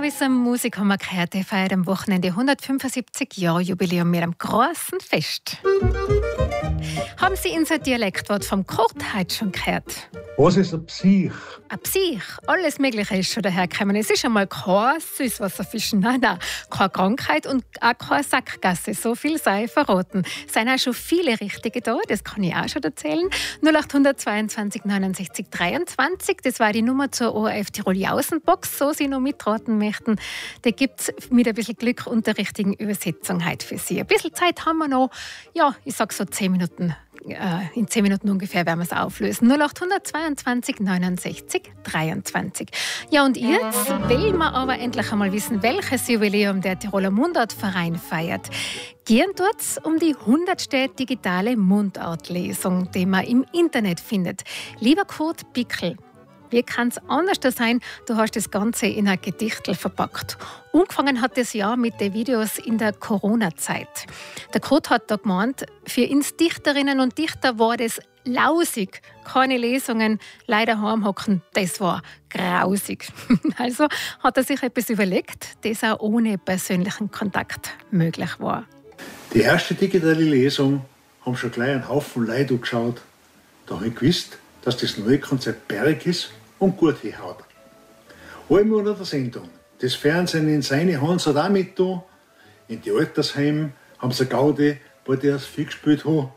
Tourism Musik haben wir gehört, die feiert am Wochenende 175-Jahr-Jubiläum mit einem großen Fest. Haben Sie unser Dialektwort vom Kurt heute schon gehört? Was ist ein Psych? Ein Psych, alles Mögliche ist schon dahergekommen. Es ist einmal kein Süßwasserfischen, nein, keine Krankheit und auch keine Sackgasse. So viel sei verraten. Es sind auch schon viele Richtige da, das kann ich auch schon erzählen. 0822 69 23, das war die Nummer zur ORF Tirol Jausenbox, so Sie noch mitraten möchten. Da gibt es mit ein bisschen Glück und der richtigen Übersetzung heute für Sie. Ein bisschen Zeit haben wir noch, ja, ich sage so 10 Minuten. In 10 Minuten ungefähr werden wir es auflösen. 0822 69 23. Ja, und jetzt will man aber endlich einmal wissen, welches Jubiläum der Tiroler Mundartverein feiert. Gehen dort um die 100. digitale Mundartlesung, die man im Internet findet. Lieber Kurt Bickel, wie kann es anders sein? Du hast das Ganze in ein Gedichtel verpackt. Angefangen hat das Jahr mit den Videos in der Corona-Zeit. Der Kurt hat da gemeint, für uns Dichterinnen und Dichter war das lausig. Keine Lesungen, leider heimhocken, das war grausig. Also hat er sich etwas überlegt, das auch ohne persönlichen Kontakt möglich war. Die erste digitale Lesung haben schon gleich einen Haufen Leute angeschaut. Da habe ich gewusst, dass das neue Konzept berg ist und gut hinhaut. Einmal unter der Sendung. Das Fernsehen in seine Hand hat auch mit da. In die Altersheime haben sie Gaudi, weil die das viel gespielt haben.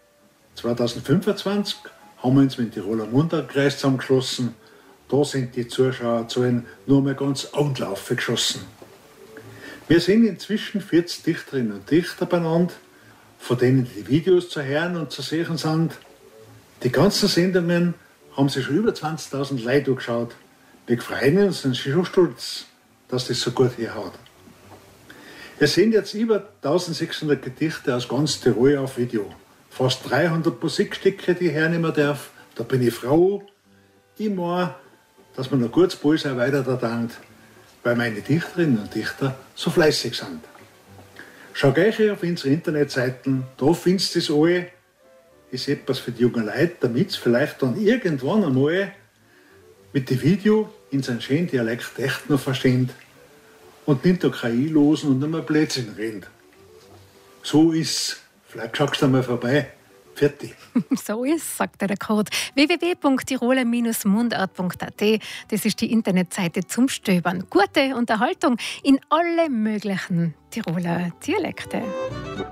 2025 haben wir uns mit dem Tiroler Mundartkreis zusammengeschlossen. Da sind die Zuschauerzahlen nur mal ganz Augenlaufe geschossen. Wir sind inzwischen 40 Dichterinnen und Dichter beieinander, von denen die Videos zu hören und zu sehen sind. Die ganzen Sendungen haben sich schon über 20.000 Leute angeschaut. Wir freuen uns und sind schon stolz, dass das so gut hinhaut. Es sind jetzt über 1600 Gedichte aus ganz Tirol auf Video. Fast 300 Musikstücke, die ich hernehmen darf. Da bin ich froh. Ich meine, dass man noch kurz bald weiter da denkt, weil meine Dichterinnen und Dichter so fleißig sind. Schau gleich auf unsere Internetseiten, da findest du das alle. Ist etwas für die jungen Leute, damit sie vielleicht dann irgendwann einmal mit dem Video in seinem schönen Dialekt echt noch verstehen und nicht da KI losen und nicht mehr Blödsinn reden. So ist. Vielleicht schaust du mal vorbei. Fertig. So ist, sagt der Kurt. www.tiroler-mundart.at, das ist die Internetseite zum Stöbern. Gute Unterhaltung in alle möglichen Tiroler Dialekte.